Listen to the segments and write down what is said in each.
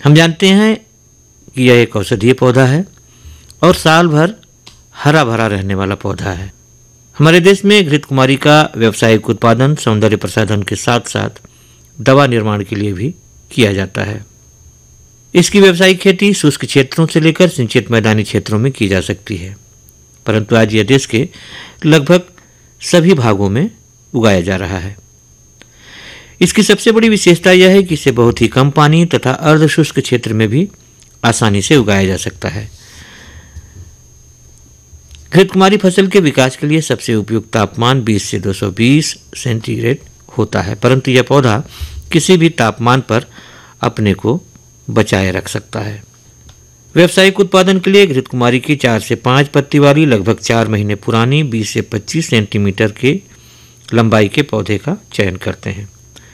हम जानते हैं कि यह एक औषधीय पौधा है और साल भर हरा भरा रहने वाला पौधा है। हमारे देश में घृत कुमारी का व्यावसायिक उत्पादन सौंदर्य प्रसाधन के साथ साथ दवा निर्माण के लिए भी किया जाता है। इसकी व्यावसायिक खेती शुष्क क्षेत्रों से लेकर सिंचित मैदानी क्षेत्रों में की जा सकती है, परंतु आज यह देश के लगभग सभी भागों में उगाया जा रहा है। इसकी सबसे बड़ी विशेषता यह है कि इसे बहुत ही कम पानी तथा अर्ध शुष्क क्षेत्र में भी आसानी से उगाया जा सकता है। घृत कुमारी फसल के विकास के लिए सबसे उपयुक्त तापमान 20 से 220 सेंटीग्रेड होता है, परंतु यह पौधा किसी भी तापमान पर अपने को बचाए रख सकता है। व्यावसायिक उत्पादन के लिए घृत कुमारी की 4 से 5 पत्ती वाली लगभग 4 महीने पुरानी 20 से 25 सेंटीमीटर के लंबाई के पौधे का चयन करते हैं।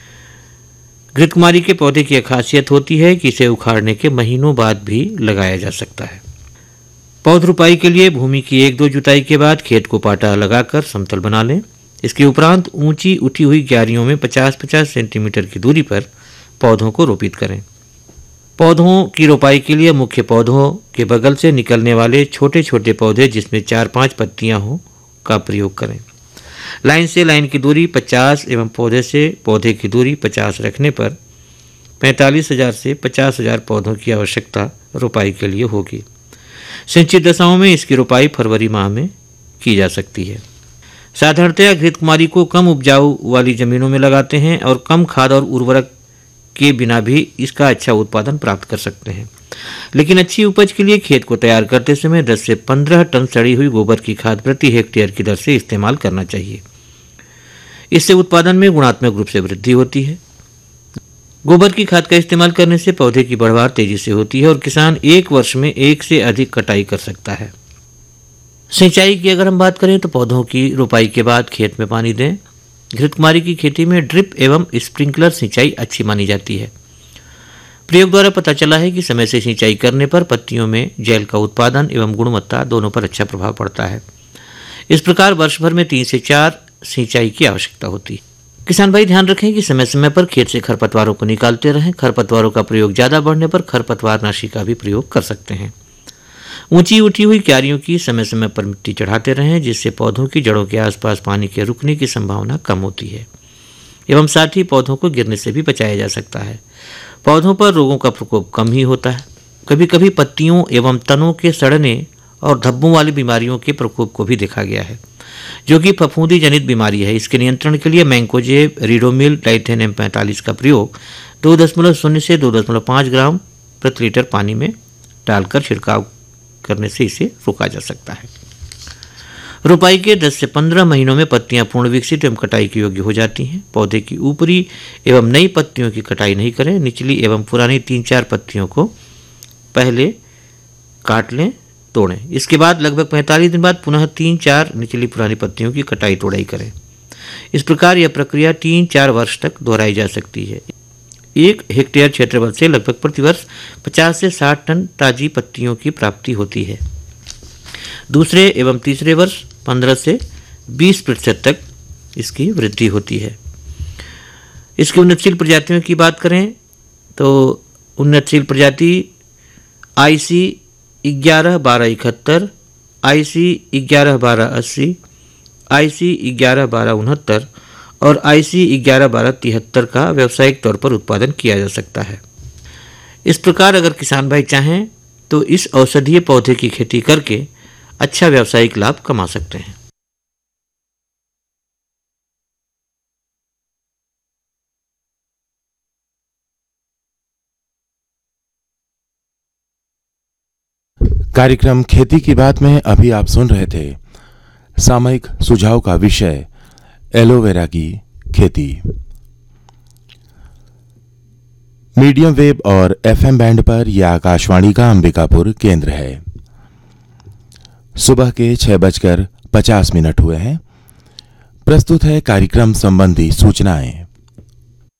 घृत कुमारी के पौधे की एक खासियत होती है कि इसे उखाड़ने के महीनों बाद भी लगाया जा सकता है। पौध रोपाई के लिए भूमि की 1-2 जुताई के बाद खेत को पाटा लगाकर समतल बना लें। इसके उपरांत ऊंची उठी हुई क्यारियों में 50-50 सेंटीमीटर की दूरी पर पौधों को रोपित करें। पौधों की रोपाई के लिए मुख्य पौधों के बगल से निकलने वाले छोटे छोटे पौधे जिसमें 4-5 पत्तियां हों का प्रयोग करें। लाइन से लाइन की दूरी 50 एवं पौधे से पौधे की दूरी 50 रखने पर 45,000 से 50,000 पौधों की आवश्यकता रोपाई के लिए होगी। सिंचित दशाओं में इसकी रोपाई फरवरी माह में की जा सकती है। साधारणतया घृत कुमारी को कम उपजाऊ वाली जमीनों में लगाते हैं और कम खाद और उर्वरक के बिना भी इसका अच्छा उत्पादन प्राप्त कर सकते हैं। लेकिन अच्छी उपज के लिए खेत को तैयार करते समय 10 से 15 टन सड़ी हुई गोबर की खाद प्रति हेक्टेयर की दर से इस्तेमाल करना चाहिए। इससे उत्पादन में गुणात्मक रूप से वृद्धि होती है। गोबर की खाद का इस्तेमाल करने से पौधे की बढ़वार तेजी से होती है और किसान एक वर्ष में 1 से अधिक कटाई कर सकता है। सिंचाई की अगर हम बात करें तो पौधों की रोपाई के बाद खेत में पानी दें। घृत कुमारी की खेती में ड्रिप एवं स्प्रिंकलर सिंचाई अच्छी मानी जाती है। प्रयोग द्वारा पता चला है कि समय से सिंचाई करने पर पत्तियों में जैल का उत्पादन एवं गुणवत्ता दोनों पर अच्छा प्रभाव पड़ता है। इस प्रकार वर्ष भर में 3 से 4 सिंचाई की आवश्यकता होती है। किसान भाई ध्यान रखें कि समय समय पर खेत से खरपतवारों को निकालते रहें। खरपतवारों का प्रयोग ज़्यादा बढ़ने पर खरपतवारनाशी का भी प्रयोग कर सकते हैं। ऊंची उठी हुई क्यारियों की समय समय पर मिट्टी चढ़ाते रहें, जिससे पौधों की जड़ों के आसपास पानी के रुकने की संभावना कम होती है एवं साथ ही पौधों को गिरने से भी बचाया जा सकता है। पौधों पर रोगों का प्रकोप कम ही होता है। कभी कभी पत्तियों एवं तनों के सड़ने और धब्बों वाली बीमारियों के प्रकोप को भी देखा गया है, जो कि फफूंदी जनित बीमारी है। इसके नियंत्रण के लिए मैंकोजेब रिडोमिल डाइथेन M45 का प्रयोग 2.0 से 2.5 ग्राम प्रति लीटर पानी में डालकर छिड़काव करने से इसे रोका जा सकता है। रोपाई के 10 से 15 महीनों में पत्तियां पूर्ण विकसित एवं कटाई के योग्य हो जाती हैं। पौधे की ऊपरी एवं नई पत्तियों की कटाई नहीं करें। निचली एवं पुरानी 3-4 पत्तियों को पहले काट लें, तोड़ें। इसके बाद लगभग 45 दिन बाद पुनः 3-4 निचली पुरानी पत्तियों की कटाई तोड़ाई करें। इस प्रकार यह प्रक्रिया 3-4 वर्ष तक दोहराई जा सकती है। 1 हेक्टेयर क्षेत्रफल से लगभग प्रतिवर्ष 50 से 60 टन ताजी पत्तियों की प्राप्ति होती है। दूसरे एवं तीसरे वर्ष 15 से 20% तक इसकी वृद्धि होती है। इसकी उन्नतशील प्रजातियों की बात करें तो उन्नतशील प्रजाति IC 11-12-71, IC 11-12-80, IC 11-12-69 और IC 11-12-73 का व्यावसायिक तौर पर उत्पादन किया जा सकता है। इस प्रकार अगर किसान भाई चाहें तो इस औषधीय पौधे की खेती करके अच्छा व्यावसायिक लाभ कमा सकते हैं। कार्यक्रम खेती की बात में अभी आप सुन रहे थे सामयिक सुझाव का विषय एलोवेरा की खेती। मीडियम वेव और FM बैंड पर यह आकाशवाणी का अंबिकापुर केंद्र है। सुबह के 6:50 हुए हैं। प्रस्तुत है कार्यक्रम संबंधी सूचनाएं।